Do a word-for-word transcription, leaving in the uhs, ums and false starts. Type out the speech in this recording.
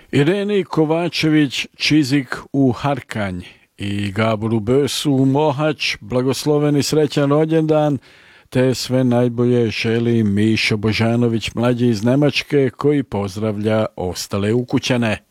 Ireni Kovačević-Čizik u Harkanj i Gaboru Bösu u Mohač blagosloven i srećan rođendan, te sve najbolje želi Mišo Božanović mlađi iz Nemačke koji pozdravlja ostale ukućane.